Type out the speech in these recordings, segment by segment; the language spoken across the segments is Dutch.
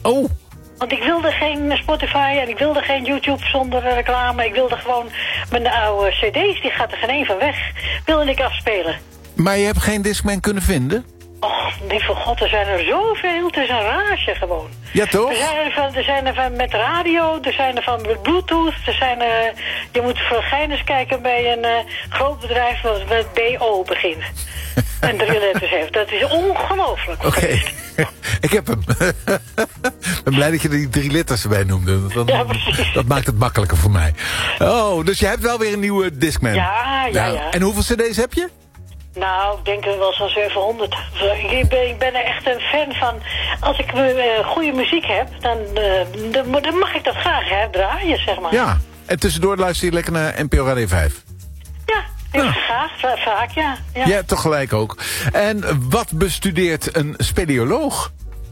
Oh. Want ik wilde geen Spotify en ik wilde geen YouTube zonder reclame. Ik wilde gewoon mijn oude cd's, die gaat er geen één van weg, wilde ik afspelen. Maar je hebt geen Discman kunnen vinden? Och, lieve god, er zijn er zoveel. Het is een rage gewoon. Ja, toch? Er zijn er van met radio, er zijn er van met Bluetooth. Je moet voor geines kijken bij een groot bedrijf dat met BO begint. En 3 letters heeft. Dat is ongelooflijk. Oké. Ik heb hem. Ik ben blij dat je er die 3 letters erbij noemde. Dat maakt het makkelijker voor mij. Oh, dus je hebt wel weer een nieuwe Discman. Ja. En hoeveel cd's heb je? Nou, ik denk wel zo'n 700. Ik ben er echt een fan van. Als ik goede muziek heb, dan mag ik dat graag draaien, zeg maar. Ja, en tussendoor luister je lekker naar NPO Radio 5. Ja, graag, vaak, ja. Ja, toch gelijk ook. En wat bestudeert een speleoloog?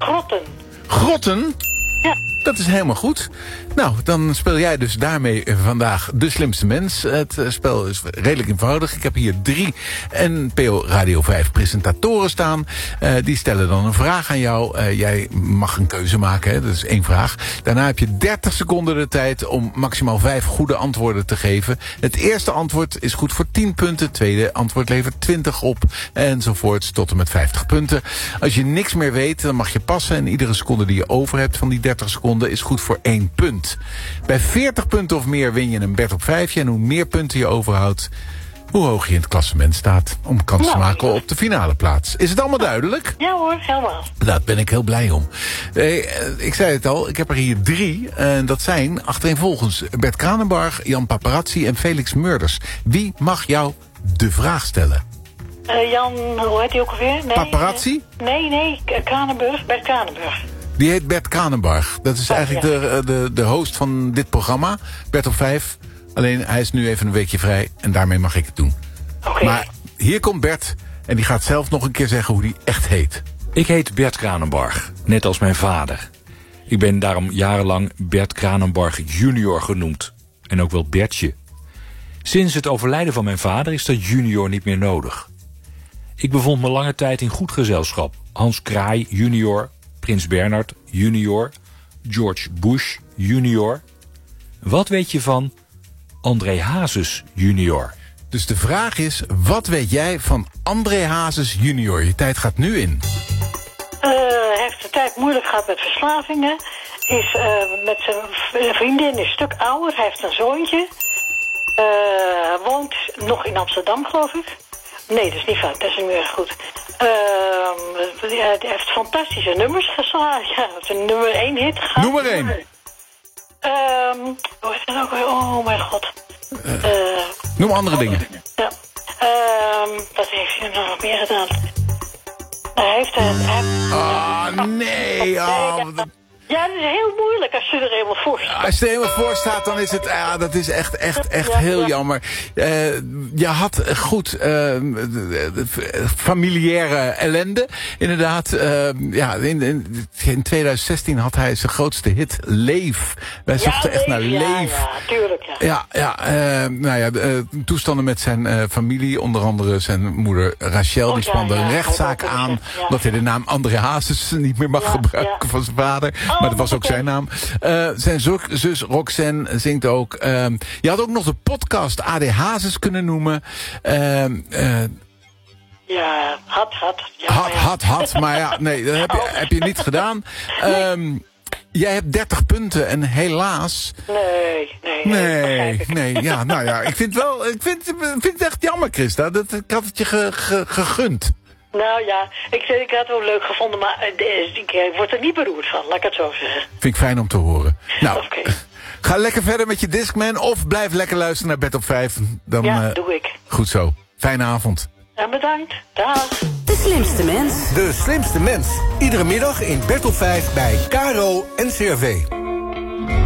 Grotten? Ja. Dat is helemaal goed. Nou, dan speel jij dus daarmee vandaag De Slimste Mens. Het spel is redelijk eenvoudig. Ik heb hier 3 NPO Radio 5 presentatoren staan. Die stellen dan een vraag aan jou. Jij mag een keuze maken, hè? Dat is 1 vraag. Daarna heb je 30 seconden de tijd om maximaal 5 goede antwoorden te geven. Het eerste antwoord is goed voor 10 punten. Het tweede antwoord levert 20 op. Enzovoorts tot en met 50 punten. Als je niks meer weet, dan mag je passen. En iedere seconde die je over hebt van die 30 seconden is goed voor 1 punt. Bij 40 punten of meer win je een Bert op 5. En hoe meer punten je overhoudt, hoe hoog je in het klassement staat om kans te maken op de finale plaats. Is het allemaal duidelijk? Ja hoor, helemaal. Daar ben ik heel blij om. Ik zei het al, ik heb er hier 3. En dat zijn achtereenvolgens Bert Kranenbarg, Jan Paparazzi en Felix Murders. Wie mag jou de vraag stellen? Jan, hoe heet hij ook alweer? Nee, Paparazzi? Nee, Bert Kranenburg. Die heet Bert Kranenbarg. Dat is eigenlijk de host van dit programma. Bert op 5. Alleen hij is nu even een weekje vrij. En daarmee mag ik het doen. Okay. Maar hier komt Bert. En die gaat zelf nog een keer zeggen hoe hij echt heet. Ik heet Bert Kranenbarg. Net als mijn vader. Ik ben daarom jarenlang Bert Kranenbarg junior genoemd. En ook wel Bertje. Sinds het overlijden van mijn vader is dat junior niet meer nodig. Ik bevond me lange tijd in goed gezelschap. Hans Kraai junior, Prins Bernhard junior, George Bush junior. Wat weet je van André Hazes junior? Dus de vraag is, wat weet jij van André Hazes junior? Je tijd gaat nu in. Hij heeft de tijd moeilijk gehad met verslavingen. Is met zijn vriendin een stuk ouder. Hij heeft een zoontje. Woont nog in Amsterdam, geloof ik. Nee, dat is niet fout. Dat is niet meer goed. Hij heeft fantastische nummers geslagen. Ja, het is een nummer 1 hit gehad. Noem maar 1. Hoe is het ook weer? Oh mijn god. Noem andere dingen. Ja. Wat heeft hij nog meer gedaan? Hij heeft... nee. Ja, dat is heel moeilijk als je er helemaal voor staat. Als je er helemaal voor staat, dan is het... dat is echt heel jammer. Je had goed familiaire ellende. Inderdaad, in 2016 had hij zijn grootste hit, Leef. Wij zochten echt naar Leef. Ja, tuurlijk. Toestanden met zijn familie. Onder andere zijn moeder Rachel. Die spande een rechtszaak aan. Omdat hij de naam André Hazes niet meer mag gebruiken van zijn vader. Maar dat was ook zijn naam. Zijn zus Roxanne zingt ook. Je had ook nog de podcast AD Hazes kunnen noemen. Had. Maar ja, nee, dat heb je niet gedaan. Jij hebt 30 punten en helaas... Nee. Ja, nou ja, ik vind het echt jammer, Christa. Ik had het je gegund. Nou ja, ik had het wel leuk gevonden, maar ik word er niet beroerd van, laat ik het zo zeggen. Vind ik fijn om te horen. Nou, ga lekker verder met je Discman of blijf lekker luisteren naar Bert op 5. Dan, doe ik. Goed zo. Fijne avond. Ja, bedankt. Dag. De Slimste Mens. De Slimste Mens. Iedere middag in Bert op 5 bij KRO NCRV.